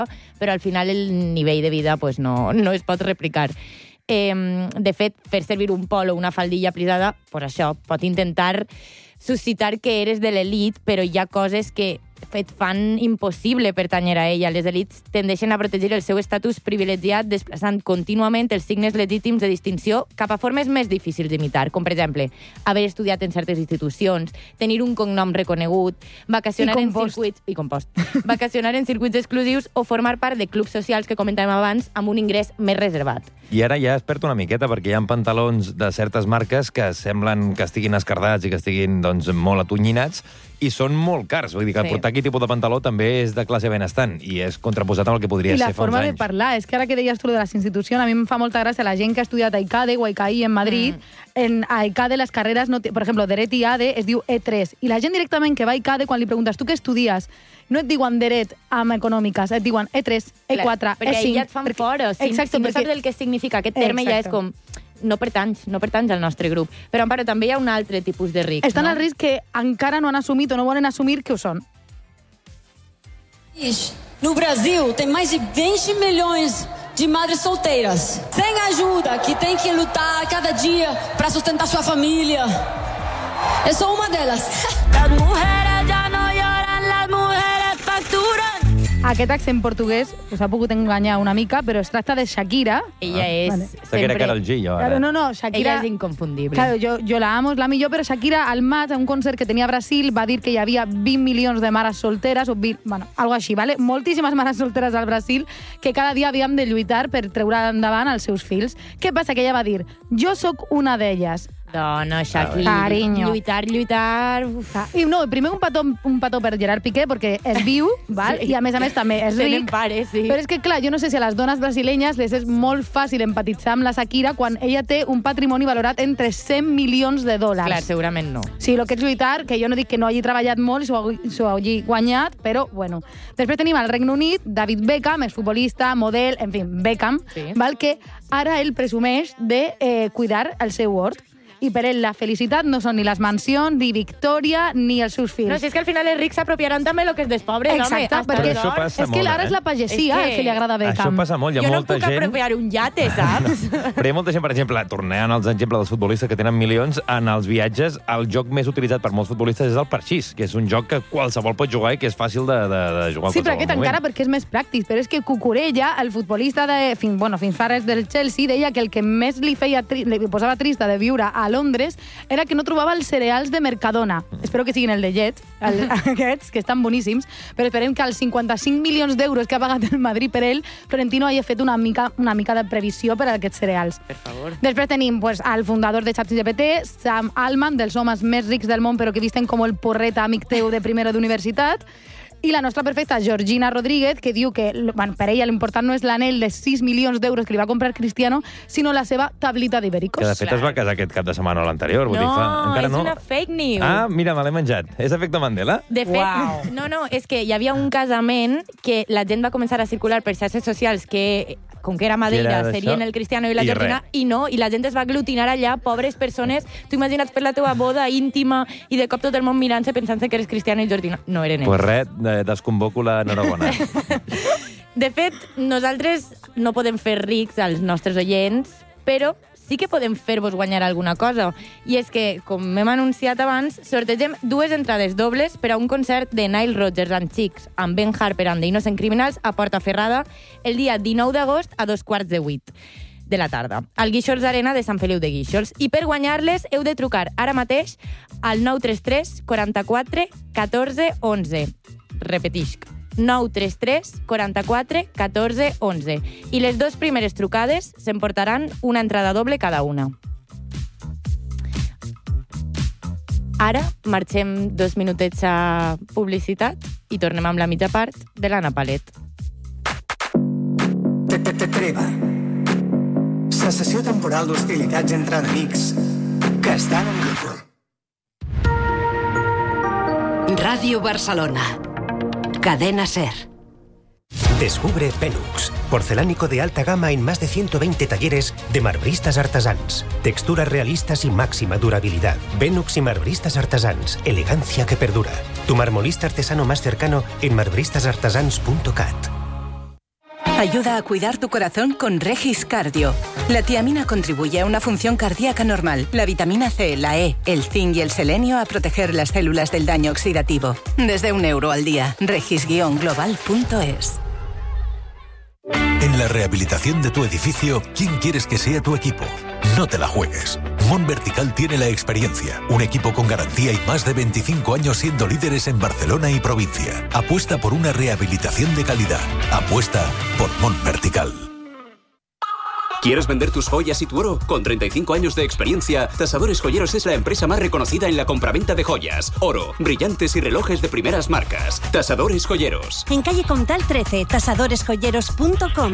però al final el nivell de vida pues, no es pot replicar. De fet, fer servir un polo o una faldilla plisada, pues això, pot intentar suscitar que eres de l'elit, però hi ha coses que et fan impossible pertànyer a ella. Les elits tendeixen a protegir el seu estatus privilegiat desplaçant contínuament els signes legítims de distinció cap a formes més difícils d'imitar, com per exemple haver estudiat en certes institucions, tenir un cognom reconegut, vacacionar en circuits vacacionar en circuits exclusius o formar part de clubs socials que comentàvem abans amb un ingrés més reservat. I ara ja es perd una miqueta, perquè hi ha pantalons de certes marques que semblen que estiguin escardats i que estiguin doncs, molt atonyinats, i són molt cars. Vull dir que portar aquest tipus de pantaló també és de classe benestant i és contraposat amb el que podria ser fa uns anys. I la forma de parlar, és que ara que deies tu de les institucions, a mi em fa molta gràcia la gent que ha estudiat a ICADE o a ICAI en Madrid. A ICADE les carreres, per exemple, Dret i ADE es diu E3. I la gent directament que va a ICADE, quan li preguntes tu què estudies, no et diuen Dret amb econòmiques, et diuen E3, E4, E5. Perquè ja et fan fora. Si no saps el que significa aquest terme, ja és com... No pertanys al nostre grup. Però, Amparo, també hi ha un altre tipus de rics. Estan els rics que encara no han assumit o no volen assumir que ho són. No Brasil, tem mais de 20 milhões de madres solteiras, sem ajuda, que tem que lutar cada dia para sustentar sua família. Eu sou uma delas. Las mujeres ya no lloran, las mujeres facturan. Aquest accent portuguès us ha pogut enganyar una mica, però es tracta de Shakira. Ella és Shakira Karol G, jo ara. No, Shakira... Ella és inconfundible. Claro, jo la amo, és la millor, però Shakira al maig, en un concert que tenia a Brasil, va dir que hi havia 20 milions de mares solteres, o 20, bueno, algo així, ¿vale? Moltíssimes mares solteres al Brasil que cada dia havíem de lluitar per treure endavant els seus fills. Què passa? Que ella va dir, jo sóc una d'elles. No, Shakira. Carinyo. Lluitar... I no, primer un petó per Gerard Piqué, perquè és viu, val? I a més també és ric. Pare, sí. Però és que, clar, jo no sé si a les dones brasilenyes les és molt fàcil empatitzar amb la Shakira quan ella té un patrimoni valorat entre 100 milions de dòlars. Clar, segurament no. Sí, el que és lluitar, que jo no dic que no hagi treballat molt i s'ho hagi guanyat, però, bueno. Després tenim al Regne Unit David Beckham, és futbolista, model, en fi, Beckham, val? Que ara ell presumeix de cuidar el seu hort. I per ell la felicitat no són ni les mansions, ni Victòria, ni els seus fills. No, si és que al final els rics s'apropiaran també el que és dels pobres, home. Exacte, perquè és que ara és la pagesia el que li agrada a Beckham. Això passa molt, hi ha molta gent... Jo no puc apropiar un iate, saps? Però hi ha molta gent, per exemple, tornant als exemples dels futbolistes que tenen milions, en els viatges, el joc més utilitzat per molts futbolistes és el parxís, que és un joc que qualsevol pot jugar i que és fàcil de jugar en qualsevol moment. Sí, però aquest encara perquè és més pràctic, però és que Cucurella, el futbolista fins fa res del Chelsea, deia que el que més li posava trista de viure a Londres era que no trobava els cereals de Mercadona. Espero que siguin el de Jet, aquests, que estan boníssims, però esperem que els 55 milions d'euros que ha pagat el Madrid per ell, Florentino hagi fet una mica de previsió per a aquests cereals. Per favor. Després tenim el fundador de ChatGPT, Sam Altman, dels homes més rics del món, però que visten com el porreta amic teu de primera d'universitat. I la nostra perfecta Georgina Rodríguez, que diu que per ella l'important no és l'anell de 6 milions d'euros que li va comprar Cristiano, sinó la seva tablita d'Ibéricos. Que de fet es va casar aquest cap de setmana o l'anterior. No, és una fake news. Ah, mira, me l'he menjat. És efecte Mandela? De fet, no, és que hi havia un casament que la gent va començar a circular per xarxes socials que, com que era Madeira, serien el Cristiano i la Georgina, i la gent es va aglutinar allà, pobres persones. Tu imagina't per la teva boda íntima i de cop tot el món mirant-se pensant que eres Cristiano i Georgina. No eren ells. Pues res, desconvoco la enhorabona. De fet, nosaltres no podem fer rics als nostres oients, però sí que podem fer-vos guanyar alguna cosa. I és que, com hem anunciat abans, sortegem 2 entrades dobles per a un concert de Nile Rodgers and Chics amb Ben Harper and the Innocent Criminals a Portaferrada el dia 19 d'agost a 7:15 de la tarda, al Guíxols Arena de Sant Feliu de Guíxols. I per guanyar-les heu de trucar ara mateix al 933 44 14 11. Repetisc, 933 44 14 11. I les 2 primeres trucades s'emportaran una entrada doble cada una. Ara marxem 2 minutets a publicitat i tornem amb la mitja part de l'Anna Palet. Treva. Cessació temporal d'hostilitats entre enemics que estan en control. Radio Barcelona. Cadena SER. Descubre Penux, porcelánico de alta gama en más de 120 talleres de marbristas artesans. Texturas realistas y máxima durabilidad. Penux y marbristas artesans, elegancia que perdura. Tu marmolista artesano más cercano en marbristasartesans.cat. Ayuda a cuidar tu corazón con Regis Cardio. La tiamina contribuye a una función cardíaca normal. La vitamina C, la E, el zinc y el selenio a proteger las células del daño oxidativo. Desde €1 al día. Regis-global.es. En la rehabilitación de tu edificio, ¿quién quieres que sea tu equipo? No te la juegues. Mont Vertical tiene la experiencia, un equipo con garantía y más de 25 años siendo líderes en Barcelona y provincia. Apuesta por una rehabilitación de calidad. Apuesta por Mont Vertical. ¿Quieres vender tus joyas y tu oro? Con 35 años de experiencia, Tasadores Joyeros es la empresa más reconocida en la compraventa de joyas, oro, brillantes y relojes de primeras marcas. Tasadores Joyeros. En calle Comtal 13, tasadoresjoyeros.com.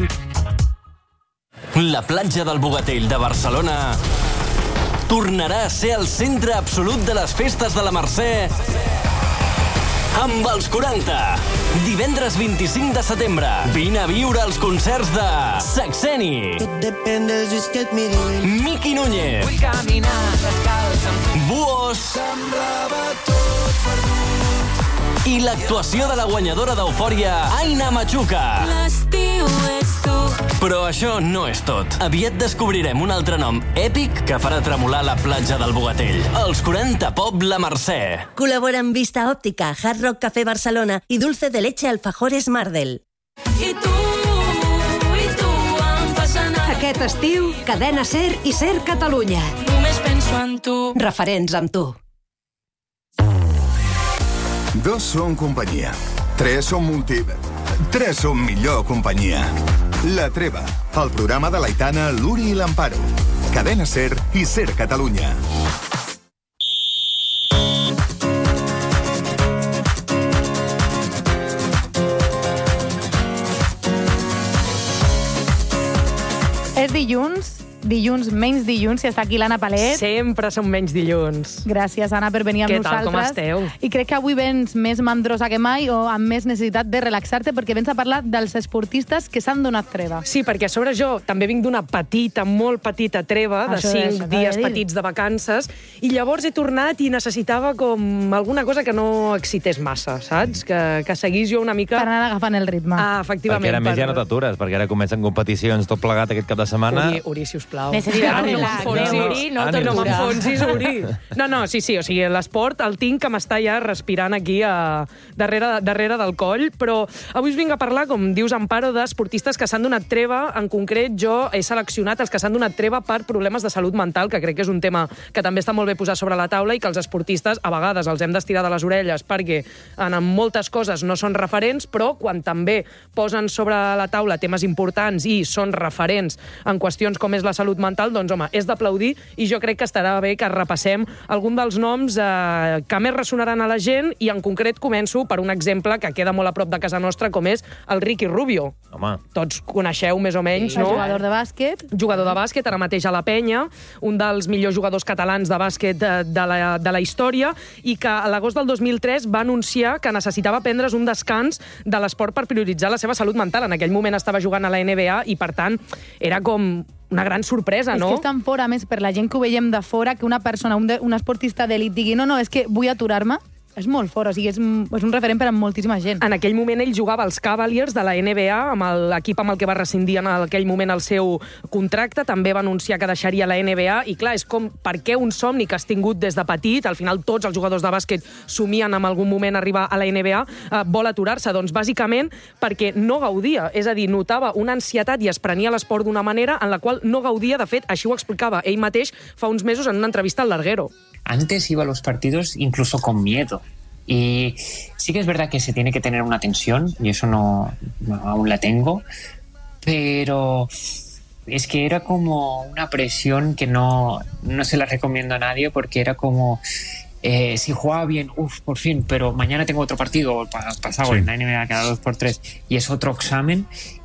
La platja del Bogatell de Barcelona tornarà a ser el centre absolut de les festes de la Mercè amb els 40. Divendres 25 de setembre. Vine a viure els concerts de Saxeni, Miqui Núñez, Buos i l'actuació de la guanyadora d'Eufòria, Aina Machuca. L'estiu és tu. Però això no és tot. Aviat descobrirem un altre nom èpic que farà tremolar la platja del Bogatell. Els 40 Pop La Mercè. Col·laboren Vista Òptica, Hard Rock Café Barcelona i Dulce de Leche Alfajores Mardel. I tu em fas anar. Aquest estiu, Cadena Ser i Ser Catalunya. Només penso en tu. Referents amb tu. 2 són companyia. 3 són 3 són millor companyia. La Treva, el programa de l'Aitana, l'Uri i l'Amparo. Cadena Ser i Ser Catalunya. És dilluns, menys dilluns, si està aquí l'Anna Palet. Sempre són menys dilluns. Gràcies, Anna, per venir amb nosaltres. Què tal, com esteu? I crec que avui vens més mandrosa que mai o amb més necessitat de relaxar-te perquè vens a parlar dels esportistes que s'han donat treva. Sí, perquè a sobre jo també vinc d'una petita, molt petita treva de 5 dies petits de vacances i llavors he tornat i necessitava com alguna cosa que no excités massa, saps? Que seguís jo una mica... Per anar agafant el ritme. Ah, efectivament. Perquè ara més ja no t'atures, perquè ara comencen competicions tot plegat aquest cap de setmana. Uri, sisplau. Necessitat Uri, no m'enfonsis, Uri. No, sí, o sigui, l'esport el tinc que m'està ja respirant aquí darrere del coll, però avui us vinc a parlar, com dius, Amparo, d'esportistes que s'han donat treva. En concret, jo he seleccionat els que s'han donat treva per problemes de salut mental, que crec que és un tema que també està molt bé posar sobre la taula i que els esportistes a vegades els hem d'estirar de les orelles perquè en moltes coses no són referents, però quan també posen sobre la taula temes importants i són referents en qüestions com és la salut mental, doncs, home, és d'aplaudir i jo crec que estarà bé que repassem algun dels noms que més ressonaran a la gent i en concret començo per un exemple que queda molt a prop de casa nostra, com és el Ricky Rubio. Home. Tots coneixeu més o menys, sí, no? Jugador de bàsquet. Jugador de bàsquet, ara mateix a la Penya, un dels millors jugadors catalans de bàsquet de la història i que a l'agost del 2003 va anunciar que necessitava prendre's un descans de l'esport per prioritzar la seva salut mental. En aquell moment estava jugant a la NBA i, per tant, era com una gran sorpresa, no? És que és tan fora, més, per la gent que ho veiem de fora, que una persona, un esportista d'elit digui no, és que vull aturar-me, és molt fort, o sigui, és un referent per a moltíssima gent. En aquell moment ell jugava als Cavaliers de la NBA, amb l'equip amb el que va rescindir en aquell moment el seu contracte, també va anunciar que deixaria la NBA, i clar, és com per què un somni que has tingut des de petit, al final tots els jugadors de bàsquet somien en algun moment arribar a la NBA, vol aturar-se? Doncs bàsicament perquè no gaudia, és a dir, notava una ansietat i es prenia l'esport d'una manera en la qual no gaudia. De fet, així ho explicava ell mateix fa uns mesos en una entrevista al Larguero. Antes iba a los partidos incluso con miedo. Y sí que es verdad que se tiene que tener una tensión, y eso no aún la tengo, pero es que era como una presión que no se la recomiendo a nadie, porque era como... si jugaba bien, por fin, pero mañana tengo otro partido, pasado en la NBA cada 2x3, y es otro examen,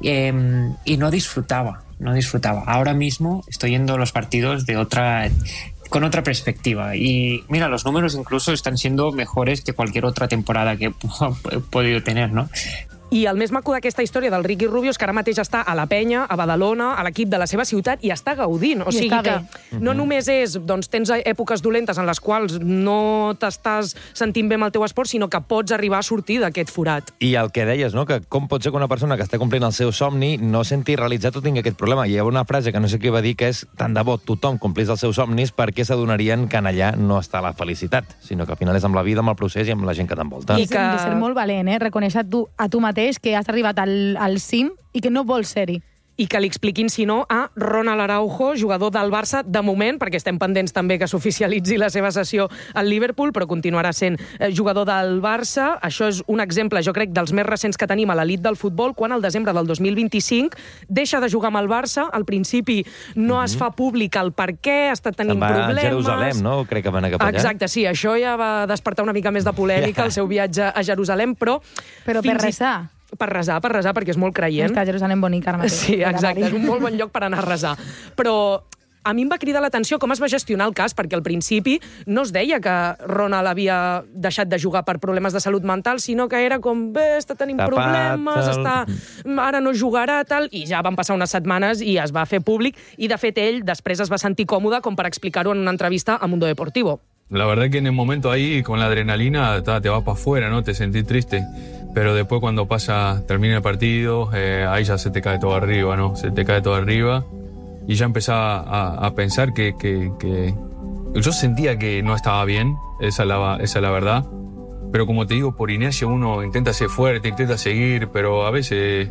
y no disfrutaba. Ahora mismo estoy yendo a los partidos con otra perspectiva, y mira, los números incluso están siendo mejores que cualquier otra temporada que he podido tener, ¿no? I el més maco d'aquesta història del Ricky Rubio és que ara mateix està a la penya, a Badalona, a l'equip de la seva ciutat, i està gaudint. O sigui que no només és, doncs, tens èpoques dolentes en les quals no t'estàs sentint bé amb el teu esport, sinó que pots arribar a sortir d'aquest forat. I el que deies, no?, que com pot ser que una persona que està complint el seu somni no senti realitzat o tingui aquest problema. Hi ha una frase que no sé qui va dir que és tant de bo tothom complís els seus somnis perquè s'adonarien que en allà no està la felicitat, sinó que al final és amb la vida, amb el procés i amb la gent que t'envolta. I que... de ser molt valent, reconèixer a tu mateix que has arribat al cim i que no vols ser-hi. I que li expliquin, si no, a Ronald Araujo, jugador del Barça, de moment, perquè estem pendents també que s'oficialitzi la seva cessió al Liverpool, però continuarà sent jugador del Barça. Això és un exemple, jo crec, dels més recents que tenim a l'elit del futbol, quan al desembre del 2025 deixa de jugar amb el Barça. Al principi no es fa públic el per què, ha estat tenint problemes. A Jerusalem, no? Crec que van cap allà. Exacte, sí, això ja va despertar una mica més de polèmica, el seu viatge a Jerusalem, però per resar. Per resar, perquè és molt creient. Està a Jerusalem bonica ara mateix. Sí, exacte, és un molt bon lloc per anar a resar. Però a mi em va cridar l'atenció com es va gestionar el cas, perquè al principi no es deia que Ronald havia deixat de jugar per problemes de salut mental, sinó que era com, està tenint problemes, ara no jugarà, tal, i ja van passar unes setmanes i es va fer públic, i de fet ell després es va sentir còmode com per explicar-ho en una entrevista a Mundo Deportivo. La verdad que en el momento ahí, con la adrenalina, te va para afuera, ¿no? Te sentís triste. Pero después cuando termina el partido, ahí ya se te cae todo arriba, ¿no? Se te cae todo arriba. Y ya empezaba a pensar que yo sentía que no estaba bien, esa es la verdad. Pero como te digo, por inercia uno intenta ser fuerte, intenta seguir, pero a veces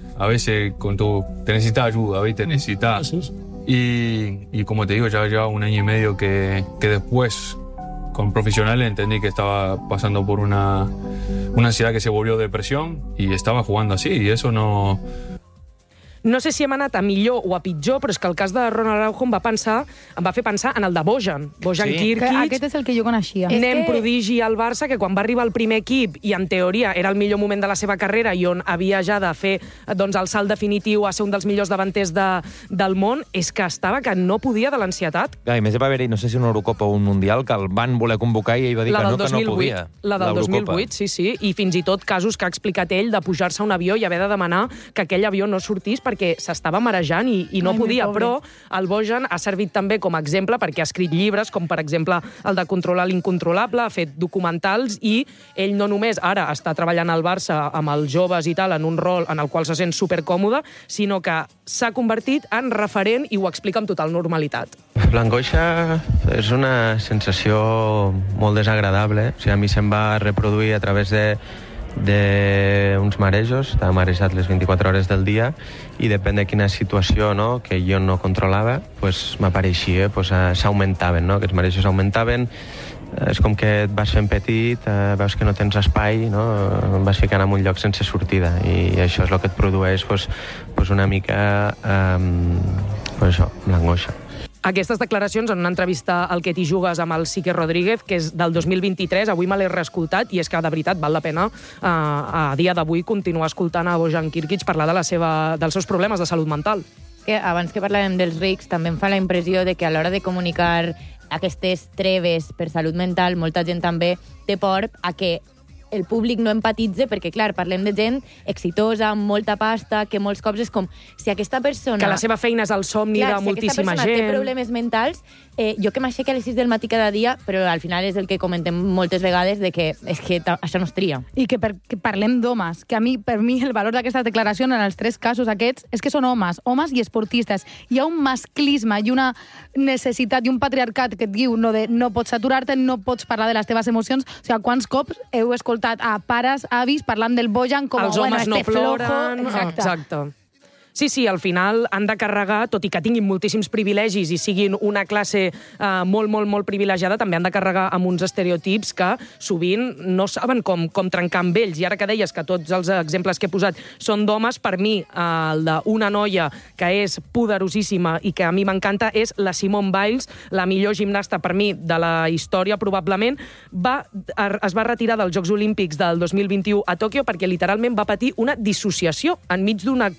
te necesitas ayuda, ¿viste? Necesitas. Y como te digo, ya llevaba 1 año y medio que después, con profesionales, entendí que estaba pasando por una ansiedad que se volvió depresión y estaba jugando así, y eso no... No sé si hem anat a millor o a pitjor, però és que el cas de Ronald Araujo em va fer pensar en el de Bojan Kirkic. Aquest és el que jo coneixia. Nen prodigi al Barça, que quan va arribar al primer equip, i en teoria era el millor moment de la seva carrera i on havia ja de fer el salt definitiu a ser un dels millors davanters del món, és que estava que no podia de l'ansietat. I més va haver-hi, no sé si una Eurocopa o un Mundial, que el van voler convocar i ell va dir que no podia. La del 2008, sí. I fins i tot casos que ha explicat ell de pujar-se a un avió i haver de demanar que aquell avió no sortís perquè s'estava marejant i no podia, però el Bojan ha servit també com a exemple perquè ha escrit llibres, com per exemple el de Controlar l'incontrolable, ha fet documentals, i ell no només ara està treballant al Barça amb els joves i tal, en un rol en el qual se sent supercòmode, sinó que s'ha convertit en referent i ho explica amb total normalitat. L'angoixa és una sensació molt desagradable. O sigui, a mi se'm va reproduir a través d'uns marejos, estava marejat les 24 hores del dia, i depèn de quina situació, no, que jo no controlava, pues, m'apareixia, pues, s'augmentaven, no? Aquests marejos augmentaven, és com que et vas fent petit, veus que no tens espai, no? Em vas ficant en un lloc sense sortida, i això és el que et produeix una mica l'angoixa. Aquestes declaracions en una entrevista al Que t'hi jugues amb el Sique Rodríguez, que és del 2023, avui me l'he reescoltat, i és que de veritat val la pena a dia d'avui continuar escoltant a Bojan Kirkic parlar dels seus problemes de salut mental. Abans que parlàvem dels rics, també em fa la impressió de que a l'hora de comunicar aquestes treves per salut mental, molta gent també té por a que el públic no empatitze, perquè, clar, parlem de gent exitosa, amb molta pasta, que molts cops és com, si aquesta persona... Que la seva feina és el somni de moltíssima gent. Si aquesta persona té problemes mentals, jo que m'aixeco a les 6 del matí cada dia, però al final és el que comentem moltes vegades, de que és que això no es tria. I que parlem d'homes, que per mi el valor d'aquesta declaració en els 3 casos aquests és que són homes i esportistes. Hi ha un masclisme i una necessitat i un patriarcat que et diu no pots aturar-te, no pots parlar de les teves emocions. O sigui, quants cops heu escoltat a pares, avis, parlant del Bojan com els homes no ploren. Exacte. Sí, al final han de carregar, tot i que tinguin moltíssims privilegis i siguin una classe molt privilegiada, també han de carregar amb uns estereotips que sovint no saben com trencar amb ells. I ara que deies que tots els exemples que he posat són d'homes, per mi el d'una noia que és poderosíssima i que a mi m'encanta és la Simone Biles, la millor gimnasta per mi de la història, probablement. Es va retirar dels Jocs Olímpics del 2021 a Tòquio perquè literalment va patir una dissociació enmig d'una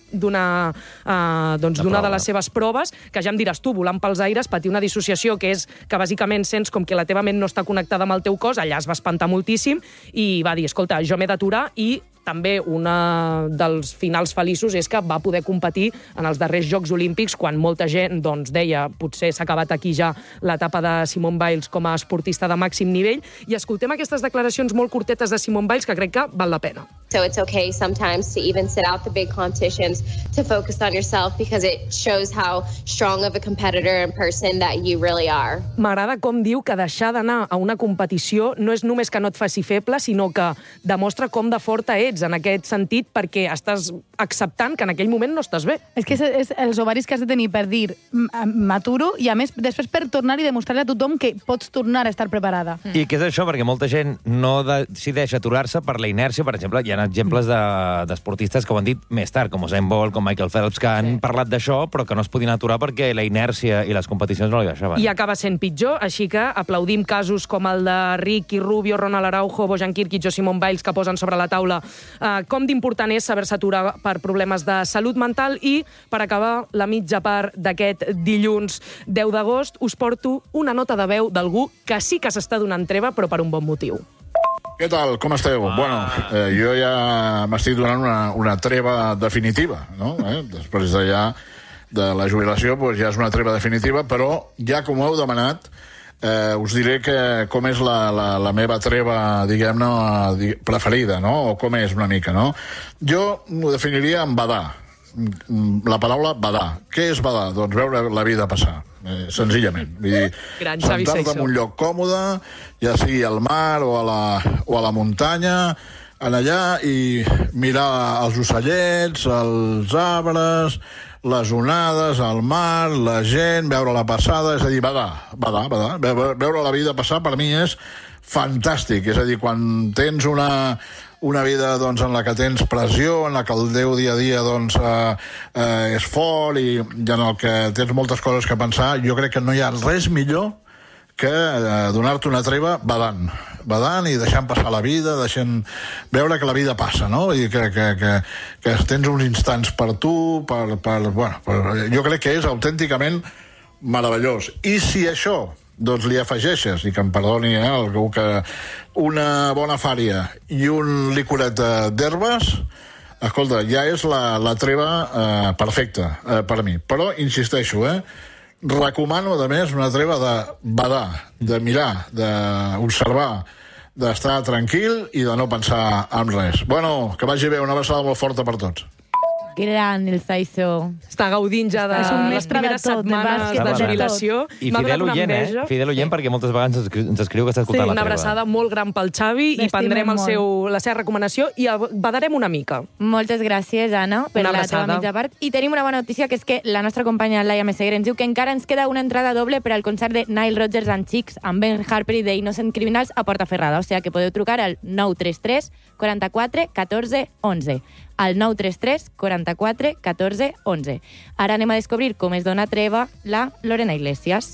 de les seves proves, que ja em diràs tu, volant pels aires, patir una dissociació que és que bàsicament sents com que la teva ment no està connectada amb el teu cos, allà es va espantar moltíssim i va dir, escolta, jo m'he d'aturar, i també un dels finals feliços és que va poder competir en els darrers Jocs Olímpics, quan molta gent doncs, deia potser s'ha acabat aquí ja l'etapa de Simone Biles com a esportista de màxim nivell. I escoltem aquestes declaracions molt curtetes de Simone Biles que crec que val la pena. So it's okay sometimes to even sit out the big competitions, to focus on yourself, because it shows how strong of a competitor and person that you really are. M'agrada com diu que deixar d'anar a una competició no és només que no et faci feble, sinó que demostra com de forta ets en aquest sentit, perquè estàs acceptant que en aquell moment no estàs bé. És que és els ovaris que has de tenir per dir m'aturo i, a més, després per tornar i demostrar-li a tothom que pots tornar a estar preparada. I què és això? Perquè molta gent no decideix aturar-se per la inèrcia. Per exemple, hi ha exemples d'esportistes que ho han dit més tard, com Usain Bolt, com Michael Phelps, que han parlat d'això, però que no es podien aturar perquè la inèrcia i les competicions no li deixaven. I acaba sent pitjor, així que aplaudim casos com el de Ricky Rubio, Ronald Araujo, Bojan Kirkic o Simone Biles, que posen sobre la taula com d'important és saber-se aturar per problemes de salut mental. I, per acabar la mitja part d'aquest dilluns 10 d'agost, us porto una nota de veu d'algú que sí que s'està donant treva, però per un bon motiu. Què tal? Com esteu? Bueno, jo ja m'estic donant una treva definitiva, no? Després de la jubilació, doncs ja és una treva definitiva, però ja com ho heu demanat, us diré com és la meva treva, diguem-ne, preferida, no? O com és una mica, no? Jo m'ho definiria en badar. La paraula badar. Què és badar? Doncs veure la vida passar, senzillament. Vull dir, sentar-te en un lloc còmode, ja sigui al mar o a la muntanya, en allà i mirar els ocellets, els arbres, les onades, el mar, la gent, veure la passada, és a dir, badar. Veure la vida passar per mi és fantàstic. És a dir, quan tens una vida doncs, en la que tens pressió, en la que el teu dia a dia doncs, és fort i en el que tens moltes coses que pensar, jo crec que no hi ha res millor que donar-te una treva badant i deixant passar la vida, deixant veure que la vida passa, no? I que tens uns instants per tu, jo crec que és autènticament meravellós. I si això doncs li afegeixes, i que em perdoni algú, que una bona fària i un licoret d'herbes, escolta, ja és la treva perfecta per a mi. Però, insisteixo, recomano, a més, una treva de badar, de mirar, d'observar, d'estar tranquil i de no pensar en res. Bueno, que vagi bé, una abraçada molt forta per tots. Gran, el Saiso. Està gaudint ja de les primeres setmanes de jubilació. I fidel oient, perquè moltes vegades ens escriu que està escoltant la treva. Una abraçada molt gran pel Xavi i prendrem la seva recomanació i badarem una mica. Moltes gràcies, Anna, per la teva mitja part. I tenim una bona notícia, que és que la nostra companya Laia Meseguer ens diu que encara ens queda una entrada doble per al concert de Nile Rodgers and Chicks amb Ben Harper i The Innocent Criminals a Portaferrada. O sigui que podeu trucar al 933 44 14 11. Al 933 44 14 11. Ara anem a descobrir com es dona treva la Lorena Iglesias.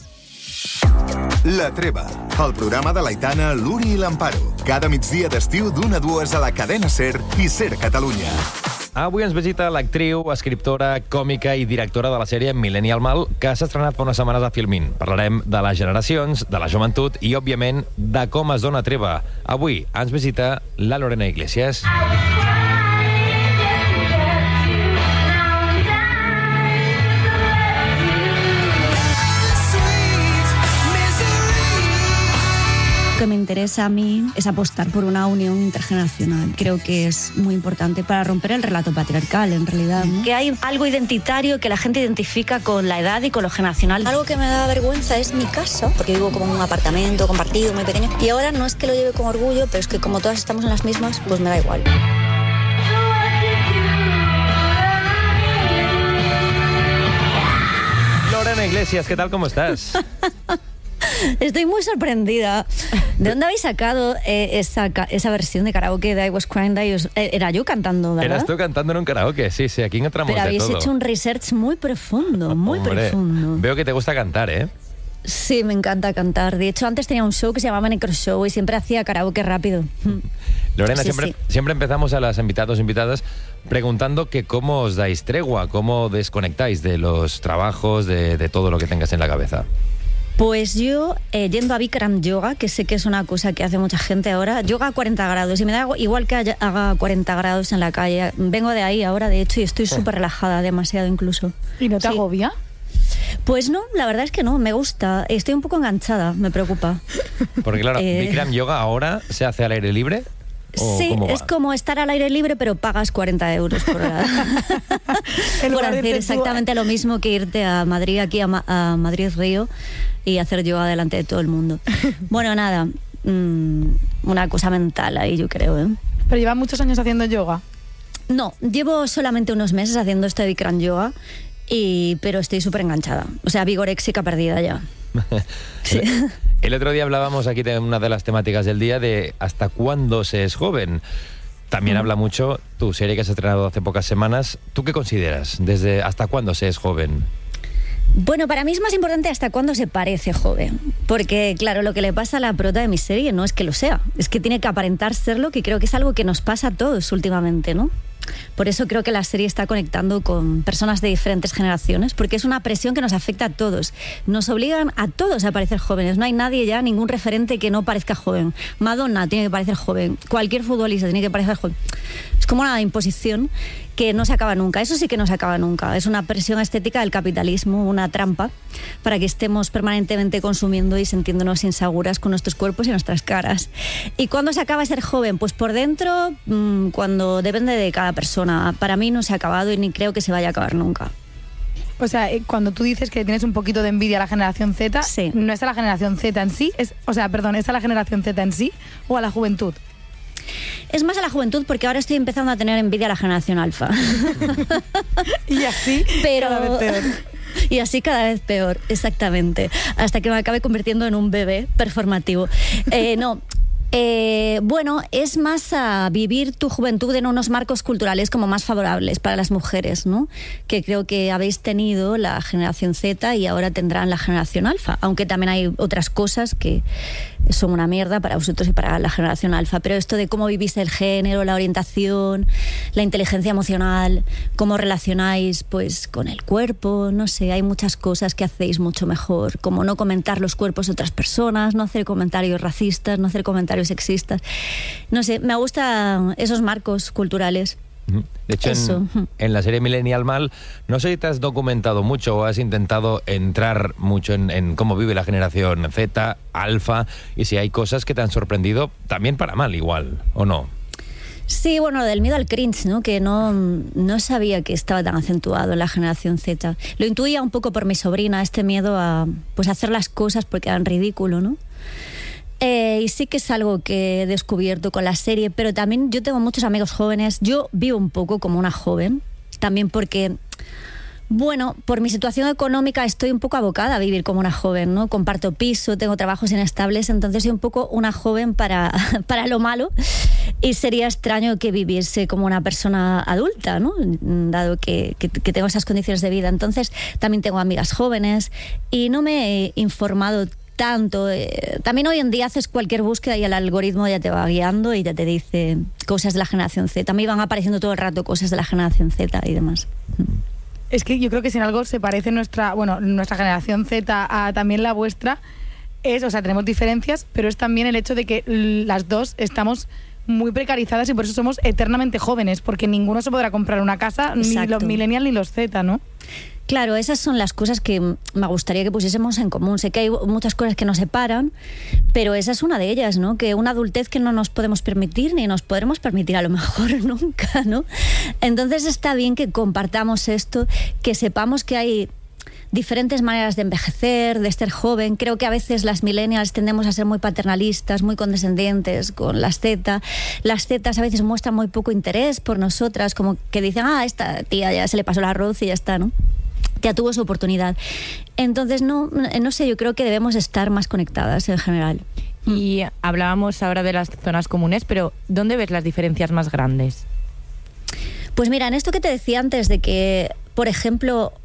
La Treva, el programa de l'Aitana, l'Uri i l'Amparo. Cada migdia d'estiu d'1 a 2 a la cadena SER i SER Catalunya. Avui ens visita l'actriu, escriptora, còmica i directora de la sèrie Millennial Mal, que s'ha estrenat fa unes setmanes a Filmin. Parlarem de les generacions, de la joventut i, òbviament, de com es dona treva. Avui ens visita la Lorena Iglesias. Lo que me interesa a mí es apostar por una unión intergeneracional. Creo que es muy importante para romper el relato patriarcal, en realidad, ¿no? Que hay algo identitario que la gente identifica con la edad y con lo generacional. Algo que me da vergüenza es mi casa, porque vivo como en un apartamento compartido, muy pequeño. Y ahora no es que lo lleve con orgullo, pero es que como todas estamos en las mismas, pues me da igual. Lorena Iglesias, ¿qué tal? ¿Cómo estás? Estoy muy sorprendida. ¿De dónde habéis sacado esa versión de karaoke de I Was Crying? Era yo cantando, ¿verdad? Eras tú cantando en un karaoke, sí, aquí encontramos de todo. Pero habéis hecho un research muy profundo, muy profundo. Veo que te gusta cantar, ¿eh? Sí, me encanta cantar. De hecho, antes tenía un show que se llamaba Necro Show y siempre hacía karaoke rápido. Lorena, siempre empezamos a las invitadas preguntando que cómo os dais tregua, cómo desconectáis de los trabajos, de todo lo que tengas en la cabeza. Pues yo, yendo a Bikram Yoga, que sé que es una cosa que hace mucha gente ahora, yoga a 40 grados, y me da igual que haga 40 grados en la calle. Vengo de ahí ahora, de hecho, y estoy súper relajada, demasiado incluso. ¿Y no te agobia? Pues no, la verdad es que no, me gusta. Estoy un poco enganchada, me preocupa. Porque claro, Bikram Yoga ahora se hace al aire libre. Sí, es como estar al aire libre, pero pagas 40 euros por hacer exactamente lo mismo que irte a Madrid, aquí a Madrid Río, y hacer yoga delante de todo el mundo. Bueno, nada, una cosa mental ahí, yo creo, ¿eh? ¿Pero llevas muchos años haciendo yoga? No, llevo solamente unos meses haciendo este Bikram Yoga, pero estoy súper enganchada. O sea, vigoréxica perdida ya. Sí. El otro día hablábamos aquí de una de las temáticas del día de hasta cuándo se es joven. También habla mucho tu serie que has estrenado hace pocas semanas. ¿Tú qué consideras? ¿Desde hasta cuándo se es joven? Bueno, para mí es más importante hasta cuándo se parece joven. Porque, claro, lo que le pasa a la prota de mi serie no es que lo sea. Es que tiene que aparentar serlo, que creo que es algo que nos pasa a todos últimamente, ¿no? Por eso creo que la serie está conectando con personas de diferentes generaciones, porque es una presión que nos afecta a todos. Nos obligan a todos a parecer jóvenes. No hay nadie ya, ningún referente que no parezca joven. Madonna tiene que parecer joven. Cualquier futbolista tiene que parecer joven. Es como una imposición que no se acaba nunca. Eso sí que no se acaba nunca. Es una presión estética del capitalismo, una trampa para que estemos permanentemente consumiendo y sintiéndonos inseguras con nuestros cuerpos y nuestras caras. ¿Y cuándo se acaba de ser joven? Pues por dentro, cuando depende de cada persona. Para mí no se ha acabado y ni creo que se vaya a acabar nunca. O sea, cuando tú dices que tienes un poquito de envidia a la generación Z, sí. ¿No es a la generación Z en sí? ¿Es a la generación Z en sí o a la juventud? Es más a la juventud, porque ahora estoy empezando a tener envidia a la generación alfa. Y así cada vez peor. Y así cada vez peor, exactamente. Hasta que me acabe convirtiendo en un bebé performativo. Bueno, es más a vivir tu juventud en unos marcos culturales como más favorables para las mujeres, ¿no? Que creo que habéis tenido la generación Z y ahora tendrán la generación alfa, aunque también hay otras cosas que son una mierda para vosotros y para la generación alfa. Pero esto de cómo vivís el género, la orientación, la inteligencia emocional, cómo relacionáis pues con el cuerpo, no sé, hay muchas cosas que hacéis mucho mejor, como no comentar los cuerpos de otras personas, no hacer comentarios racistas, no hacer comentarios sexistas. No sé, me gustan esos marcos culturales. De hecho, en la serie Millennial Mal, no sé si te has documentado mucho o has intentado entrar mucho en cómo vive la generación Z, alfa, y si hay cosas que te han sorprendido, también para mal igual, ¿o no? Sí, bueno, del miedo al cringe, ¿no? Que no sabía que estaba tan acentuado en la generación Z. Lo intuía un poco por mi sobrina, este miedo a pues hacer las cosas porque eran ridículo, ¿no? Y sí que es algo que he descubierto con la serie, pero también yo tengo muchos amigos jóvenes. Yo vivo un poco como una joven, también porque, bueno, por mi situación económica estoy un poco abocada a vivir como una joven, ¿no? Comparto piso, tengo trabajos inestables, entonces soy un poco una joven para lo malo, y sería extraño que viviese como una persona adulta, ¿no? Dado que tengo esas condiciones de vida. Entonces también tengo amigas jóvenes y no me he informado tanto. También hoy en día haces cualquier búsqueda y el algoritmo ya te va guiando y ya te dice cosas de la generación Z. A mí van apareciendo todo el rato cosas de la generación Z y demás. Es que yo creo que si en algo se parece nuestra generación Z a también la vuestra, tenemos diferencias, pero es también el hecho de que las dos estamos muy precarizadas y por eso somos eternamente jóvenes, porque ninguno se podrá comprar una casa, Exacto. Ni los millennials ni los Z, ¿no? Claro, esas son las cosas que me gustaría que pusiésemos en común. Sé que hay muchas cosas que nos separan, pero esa es una de ellas, ¿no? Que una adultez que no nos podemos permitir ni nos podremos permitir a lo mejor nunca, ¿no? Entonces está bien que compartamos esto, que sepamos que hay diferentes maneras de envejecer, de ser joven. Creo que a veces las millennials tendemos a ser muy paternalistas, muy condescendientes con las Z. Las Zetas a veces muestran muy poco interés por nosotras, como que dicen, esta tía ya se le pasó el arroz y ya está, ¿no? Ya tuvo su oportunidad. Entonces, no sé, yo creo que debemos estar más conectadas en general. Y hablábamos ahora de las zonas comunes, pero ¿dónde ves las diferencias más grandes? Pues mira, en esto que te decía antes de que, por ejemplo,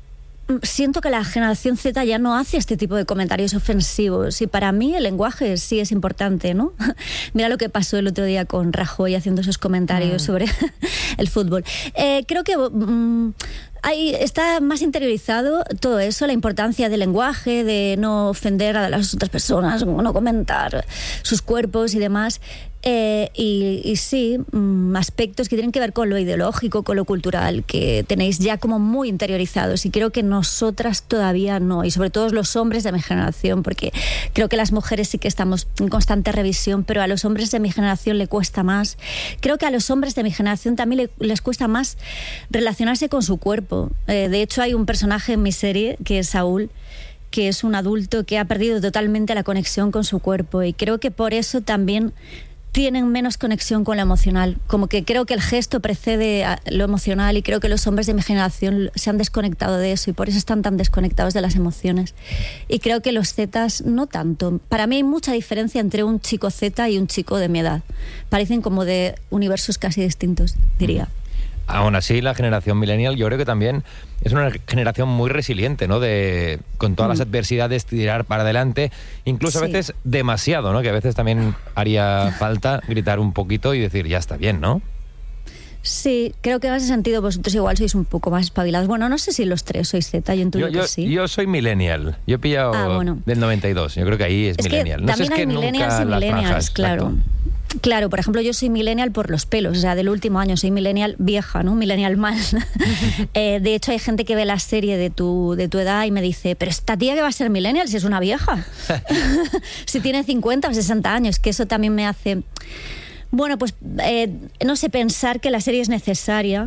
siento que la generación Z ya no hace este tipo de comentarios ofensivos y para mí el lenguaje sí es importante, ¿no? Mira lo que pasó el otro día con Rajoy haciendo esos comentarios sobre el fútbol. Creo que está más interiorizado todo eso, la importancia del lenguaje, de no ofender a las otras personas, no comentar sus cuerpos y demás. Y sí, aspectos que tienen que ver con lo ideológico, con lo cultural, que tenéis ya como muy interiorizados, y creo que nosotras todavía no, y sobre todo los hombres de mi generación, porque creo que las mujeres sí que estamos en constante revisión, pero a los hombres de mi generación le cuesta más. Creo que a los hombres de mi generación también les cuesta más relacionarse con su cuerpo. De hecho, hay un personaje en mi serie que es Saúl, que es un adulto que ha perdido totalmente la conexión con su cuerpo, y creo que por eso también tienen menos conexión con lo emocional. Como que creo que el gesto precede a lo emocional, y creo que los hombres de mi generación se han desconectado de eso y por eso están tan desconectados de las emociones. Y creo que los Zetas no tanto. Para mí hay mucha diferencia entre un chico Zeta y un chico de mi edad. Parecen como de universos casi distintos, diría. Aún así, la generación millennial yo creo que también es una generación muy resiliente, ¿no? De, con todas las adversidades, tirar para adelante, incluso a veces demasiado, ¿no? Que a veces también haría falta gritar un poquito y decir, ya está bien, ¿no? Sí, creo que en ese sentido vosotros igual sois un poco más espabilados. Bueno, no sé si los tres sois Z, yo intuyo que sí. Yo soy millennial, yo he pillado del 92, yo creo que ahí es millennial. Que también hay millennials y millennials, claro. Claro, por ejemplo, yo soy millennial por los pelos, o sea, del último año soy millennial vieja, ¿no? Millennial mal. De hecho, hay gente que ve la serie de tu edad y me dice, pero esta tía que va a ser millennial si es una vieja. Si tiene 50 o 60 años, que eso también me hace... Bueno, pues no sé, pensar que la serie es necesaria,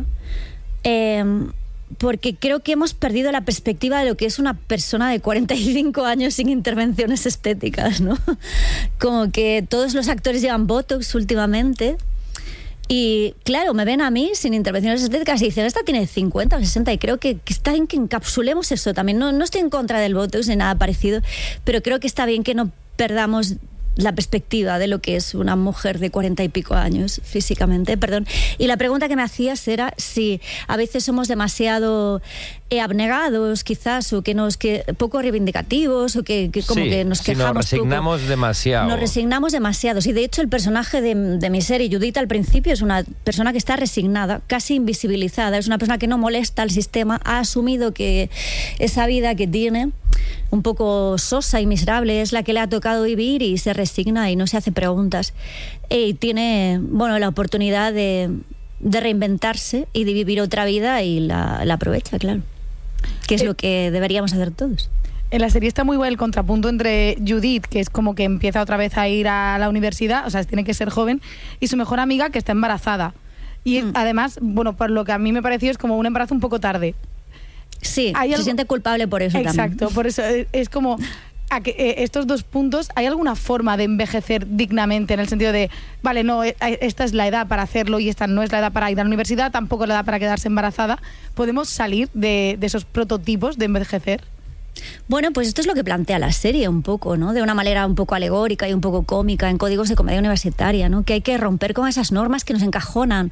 porque creo que hemos perdido la perspectiva de lo que es una persona de 45 años sin intervenciones estéticas, ¿no? Como que todos los actores llevan Botox últimamente y, claro, me ven a mí sin intervenciones estéticas y dicen, esta tiene 50 o 60, y creo que está bien que encapsulemos eso también. No estoy en contra del Botox ni nada parecido, pero creo que está bien que no perdamos la perspectiva de lo que es una mujer de 40 y pico años físicamente, perdón. Y la pregunta que me hacías era si a veces somos demasiado abnegados, quizás, o que poco reivindicativos, o que como que nos quejamos nos resignamos poco. Demasiado. Nos resignamos demasiado. Y de hecho el personaje de mi serie, Judith, al principio es una persona que está resignada, casi invisibilizada, es una persona que no molesta al sistema, ha asumido que esa vida que tiene, un poco sosa y miserable, es la que le ha tocado vivir, y se resigna y no se hace preguntas. Y tiene, bueno, la oportunidad de reinventarse y de vivir otra vida, y la aprovecha, claro. Que es lo que deberíamos hacer todos. En la serie está muy bueno el contrapunto entre Judith, que es como que empieza otra vez a ir a la universidad, o sea, tiene que ser joven, y su mejor amiga, que está embarazada. Y además, bueno, por lo que a mí me pareció, es como un embarazo un poco tarde. Sí, se siente culpable por eso. Exacto, también. Por eso es como... estos dos puntos, ¿hay alguna forma de envejecer dignamente, en el sentido de, vale, no, esta es la edad para hacerlo y esta no es la edad para ir a la universidad, tampoco es la edad para quedarse embarazada? ¿Podemos salir de esos prototipos de envejecer? Bueno, pues esto es lo que plantea la serie un poco, ¿no? De una manera un poco alegórica y un poco cómica, en códigos de comedia universitaria, ¿no? Que hay que romper con esas normas que nos encajonan,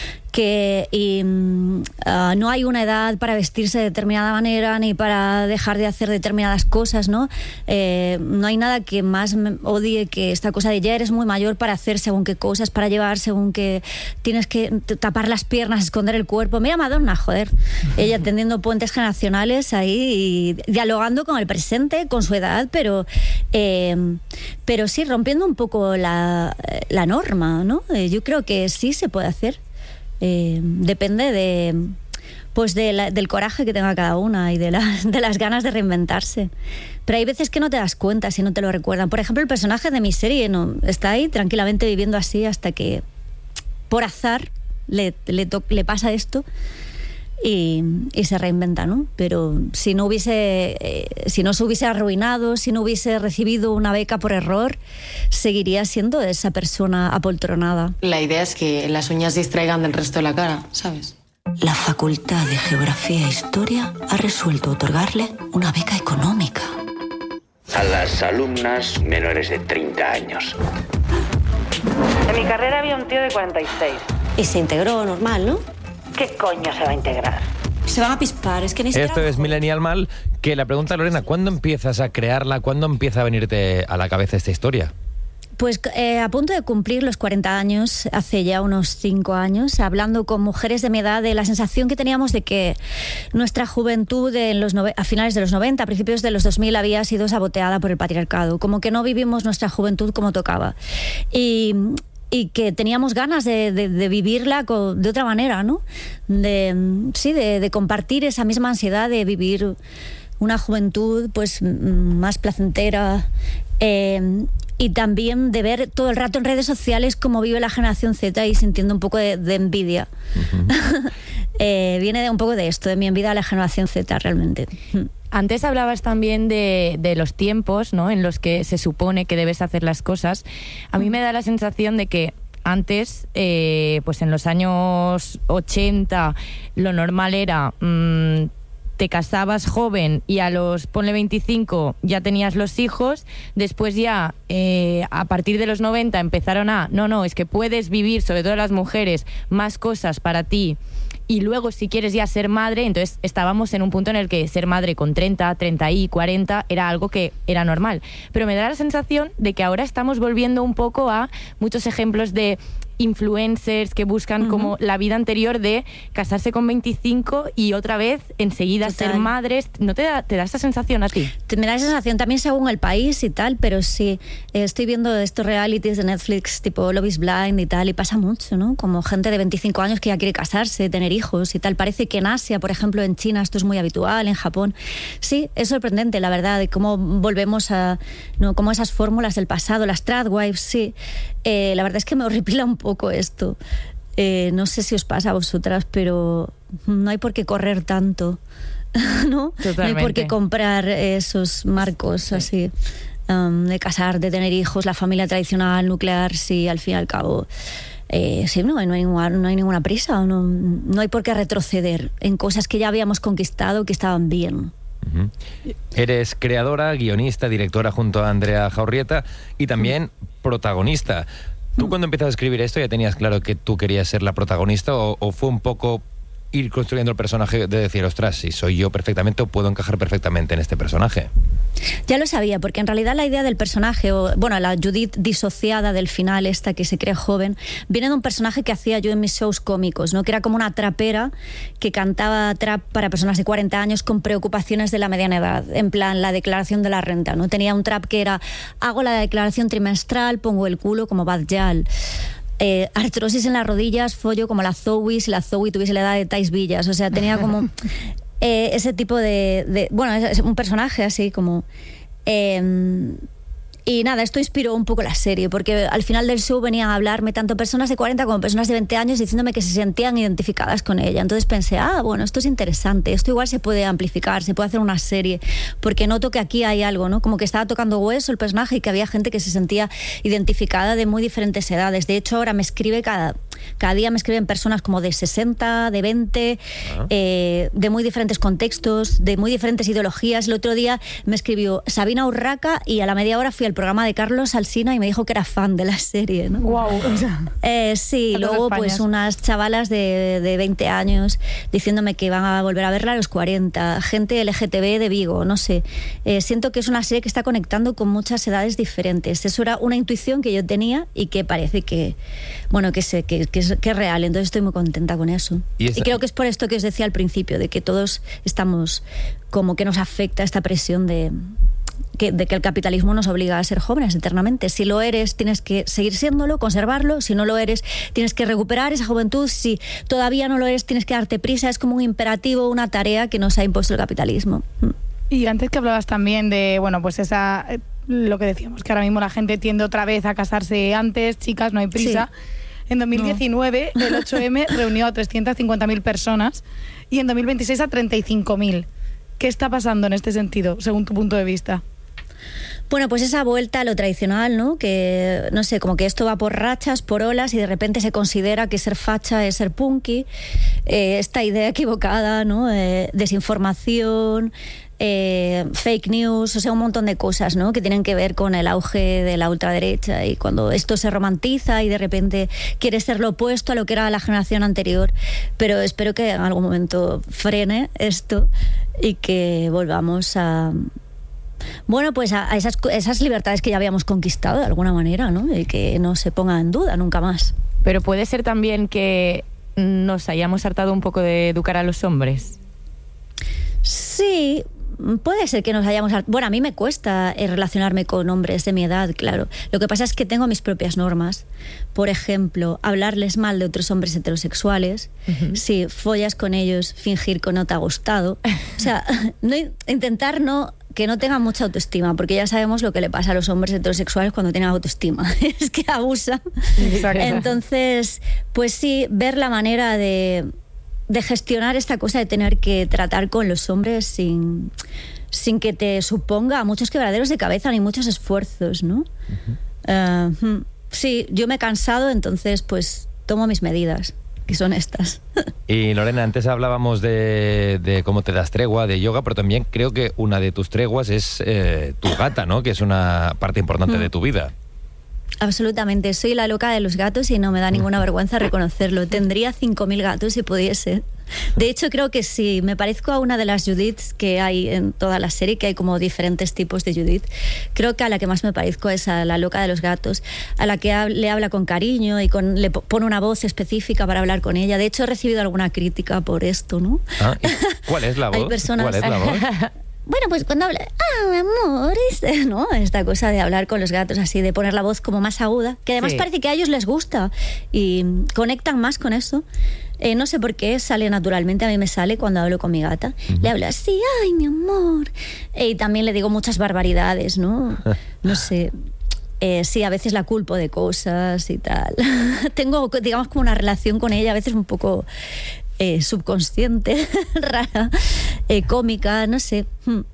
no hay una edad para vestirse de determinada manera ni para dejar de hacer determinadas cosas, ¿no? No hay nada que más me odie que esta cosa de ya eres muy mayor para hacer según qué cosas, para llevar según que tienes que tapar las piernas, esconder el cuerpo. Mira Madonna, joder, ella tendiendo puentes generacionales ahí y dialogando con el presente, con su edad, pero sí rompiendo un poco la norma, ¿no? Yo creo que sí se puede hacer. Depende del coraje que tenga cada una y de las ganas de reinventarse. Pero hay veces que no te das cuenta si no te lo recuerdan. Por ejemplo, el personaje de mi serie está ahí tranquilamente viviendo así hasta que por azar le pasa esto y se reinventa, ¿no? Pero si no se hubiese arruinado, si no hubiese recibido una beca por error, seguiría siendo esa persona apoltronada. La idea es que las uñas distraigan del resto de la cara, ¿sabes? La Facultad de Geografía e Historia ha resuelto otorgarle una beca económica a las alumnas menores de 30 años. En mi carrera había un tío de 46. Y se integró normal, ¿no? ¿Qué coño se va a integrar? Se van a pispar, es que ni siquiera... Esto es Millennial Mal, que la pregunta, Lorena, ¿cuándo empiezas a crearla? ¿Cuándo empieza a venirte a la cabeza esta historia? Pues a punto de cumplir los 40 años, hace ya unos 5 años, hablando con mujeres de mi edad, de la sensación que teníamos de que nuestra juventud a finales de los 90, a principios de los 2000, había sido saboteada por el patriarcado, como que no vivimos nuestra juventud como tocaba. Y que teníamos ganas de vivirla de otra manera, ¿no? De compartir esa misma ansiedad de vivir una juventud pues más placentera, y también de ver todo el rato en redes sociales cómo vive la generación Z y sintiendo un poco de envidia. Viene un poco de esto, de mi envidia a la generación Z, realmente. Antes hablabas también de los tiempos, ¿no?, en los que se supone que debes hacer las cosas. A mí me da la sensación de que antes, pues en los años 80, lo normal era... te casabas joven y a los, ponle 25, ya tenías los hijos. Después ya, a partir de los 90, empezaron no, es que puedes vivir, sobre todo las mujeres, más cosas para ti. Y luego, si quieres ya ser madre, entonces estábamos en un punto en el que ser madre con 30 y 40 era algo que era normal. Pero me da la sensación de que ahora estamos volviendo un poco a muchos ejemplos de influencers que buscan como la vida anterior de casarse con 25 y otra vez enseguida ser madres. ¿No te da esa sensación a ti? Me da esa sensación también según el país y tal, pero sí, estoy viendo estos realities de Netflix tipo Love is Blind y tal, y pasa mucho, ¿no? Como gente de 25 años que ya quiere casarse, tener hijos y tal. Parece que en Asia, por ejemplo, en China esto es muy habitual, en Japón. Sí, es sorprendente, la verdad, de cómo volvemos a, ¿no?, como esas fórmulas del pasado, las tradwives, sí. La verdad es que me horripila un poco esto. No sé si os pasa a vosotras, pero no hay por qué correr tanto, ¿no? Totalmente. No hay por qué comprar esos marcos así, de casar, de tener hijos, la familia tradicional, nuclear, sí, al fin y al cabo. Sí, no hay ninguna prisa, no hay por qué retroceder en cosas que ya habíamos conquistado, que estaban bien. Eres creadora, guionista, directora junto a Andrea Jaurrieta y también protagonista. ¿Tú cuando empiezas a escribir esto ya tenías claro que tú querías ser la protagonista o fue un poco ir construyendo el personaje de decir, ostras, si soy yo perfectamente o puedo encajar perfectamente en este personaje? Ya lo sabía, porque en realidad la idea del personaje, la Judith disociada del final, esta que se cree joven, viene de un personaje que hacía yo en mis shows cómicos, ¿no? Que era como una trapera que cantaba trap para personas de 40 años con preocupaciones de la mediana edad, en plan la declaración de la renta, ¿no? Tenía un trap que era, hago la declaración trimestral, pongo el culo como Bad Yal. Artrosis en las rodillas, follo como la Zoe, si la Zoe tuviese la edad de Thais Villas. O sea, tenía como ese tipo de... Bueno, es un personaje así como... Y nada, esto inspiró un poco la serie, porque al final del show venían a hablarme tanto personas de 40 como personas de 20 años diciéndome que se sentían identificadas con ella. Entonces pensé, bueno, esto es interesante, esto igual se puede amplificar, se puede hacer una serie, porque noto que aquí hay algo, ¿no? Como que estaba tocando hueso el personaje y que había gente que se sentía identificada de muy diferentes edades. De hecho, ahora me escribe cada día me escriben personas como de 60, de 20, de muy diferentes contextos, de muy diferentes ideologías. El otro día me escribió Sabina Urraca y a la media hora fui al programa de Carlos Alsina y me dijo que era fan de la serie, ¿no? Wow. Sí, luego pues unas chavalas de 20 años diciéndome que van a volver a verla a los 40, gente LGTB de Vigo, no sé. Siento que es una serie que está conectando con muchas edades diferentes. Eso era una intuición que yo tenía y que parece que, bueno, que es real, entonces estoy muy contenta con eso. Y creo que es por esto que os decía al principio, de que todos estamos como que nos afecta esta presión de que el capitalismo nos obliga a ser jóvenes eternamente. Si lo eres, tienes que seguir siéndolo, conservarlo. Si no lo eres, tienes que recuperar esa juventud. Si todavía no lo eres, tienes que darte prisa. Es como un imperativo, una tarea que nos ha impuesto el capitalismo. Y antes que hablabas también de, bueno, pues lo que decíamos, que ahora mismo la gente tiende otra vez a casarse antes, chicas, no hay prisa. Sí. En 2019 el 8M reunió a 350.000 personas y en 2026 a 35.000. ¿Qué está pasando en este sentido, según tu punto de vista? Bueno, pues esa vuelta a lo tradicional, ¿no? Que, no sé, como que esto va por rachas, por olas, y de repente se considera que ser facha es ser punky. Esta idea equivocada, ¿no? Desinformación, fake news, o sea, un montón de cosas, ¿no? Que tienen que ver con el auge de la ultraderecha, y cuando esto se romantiza y de repente quiere ser lo opuesto a lo que era la generación anterior. Pero espero que en algún momento frene esto y que volvamos a... Bueno, pues a esas libertades que ya habíamos conquistado de alguna manera, ¿no? Y que no se ponga en duda nunca más. Pero puede ser también que nos hayamos hartado un poco de educar a los hombres. Sí, puede ser que nos hayamos... Bueno, a mí me cuesta relacionarme con hombres de mi edad, claro. Lo que pasa es que tengo mis propias normas. Por ejemplo, hablarles mal de otros hombres heterosexuales. Si follas con ellos, fingir que no te ha gustado. O sea, intentar que no tengan mucha autoestima, porque ya sabemos lo que le pasa a los hombres heterosexuales cuando tienen autoestima. Es que abusan. Exacto. Entonces, pues sí, ver la manera de gestionar esta cosa de tener que tratar con los hombres sin que te suponga muchos quebraderos de cabeza ni muchos esfuerzos, ¿no? Sí, yo me he cansado, entonces pues tomo mis medidas, que son estas. Y Lorena, antes hablábamos de cómo te das tregua, de yoga, pero también creo que una de tus treguas es tu gata, ¿no? Que es una parte importante de tu vida. Absolutamente, soy la loca de los gatos y no me da ninguna vergüenza reconocerlo. Tendría 5.000 gatos si pudiese. De hecho, creo que sí, me parezco a una de las Judiths que hay en toda la serie, que hay como diferentes tipos de Judith. Creo que a la que más me parezco es a la loca de los gatos, a la que le habla con cariño y le pone una voz específica para hablar con ella. De hecho, he recibido alguna crítica por esto, ¿no? ¿Cuál es la voz? Hay personas... ¿Cuál es la voz? Bueno, pues cuando habla, mi amor, ¿no? Esta cosa de hablar con los gatos así, de poner la voz como más aguda, que además parece que a ellos les gusta y conectan más con eso. No sé por qué, sale naturalmente, a mí me sale cuando hablo con mi gata. Le hablo así, ay, mi amor. Y también le digo muchas barbaridades, ¿no? No sé. Sí, a veces la culpo de cosas y tal. Tengo, digamos, como una relación con ella, a veces un poco... subconsciente, rara, cómica, no sé. No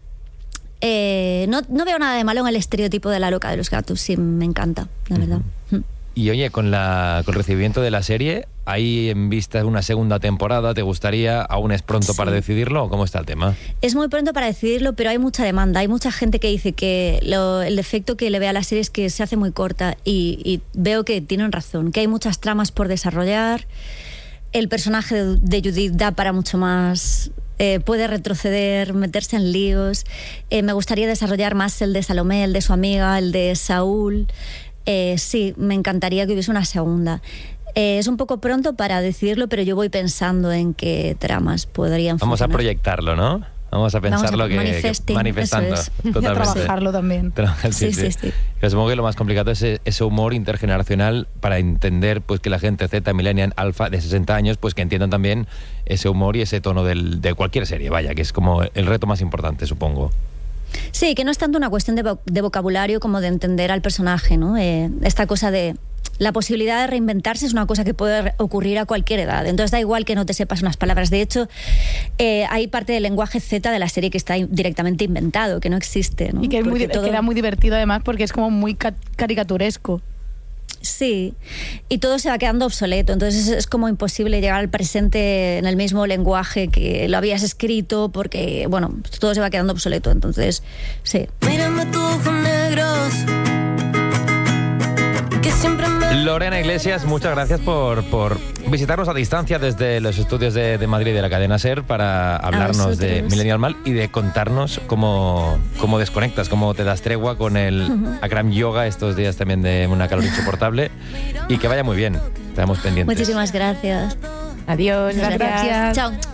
veo nada de malo en el estereotipo de la loca de los gatos, sí, me encanta, la verdad. Y oye, con el recibimiento de la serie, ¿hay en vista una segunda temporada? ¿Te gustaría? ¿Aún es pronto para decidirlo? ¿O cómo está el tema? Es muy pronto para decidirlo, pero hay mucha demanda. Hay mucha gente que dice que el defecto que le ve a la serie es que se hace muy corta, y veo que tienen razón, que hay muchas tramas por desarrollar. El personaje de Judith da para mucho más, puede retroceder, meterse en líos. Me gustaría desarrollar más el de Salomé, el de su amiga, el de Saúl. Sí, me encantaría que hubiese una segunda. Es un poco pronto para decidirlo, pero yo voy pensando en qué tramas podrían funcionar. Vamos a proyectarlo, ¿no? Vamos a pensarlo, manifestando. Eso es. Totalmente. Y a trabajarlo también. Sí. Yo supongo que lo más complicado es ese humor intergeneracional para entender pues que la gente Z, millennial, alfa, de 60 años, pues que entiendan también ese humor y ese tono de cualquier serie, vaya, que es como el reto más importante, supongo. Sí, que no es tanto una cuestión de vocabulario como de entender al personaje, ¿no? Esta cosa de... La posibilidad de reinventarse es una cosa que puede ocurrir a cualquier edad. Entonces da igual que no te sepas unas palabras. De hecho, hay parte del lenguaje Z de la serie que está directamente inventado, que no existe, ¿no? Y que queda muy divertido además porque es como muy caricaturesco. Sí, y todo se va quedando obsoleto, entonces es como imposible llegar al presente en el mismo lenguaje que lo habías escrito, porque, bueno, todo se va quedando obsoleto, entonces, sí. Mírame tus ojos negros. Lorena Iglesias, muchas gracias por visitarnos a distancia desde los estudios de Madrid de la cadena SER para hablarnos de Millennial Mal y de contarnos cómo desconectas, cómo te das tregua con el Akram Yoga estos días también de una calor insoportable, y que vaya muy bien. Estamos pendientes. Muchísimas gracias. Adiós. Gracias. Chao.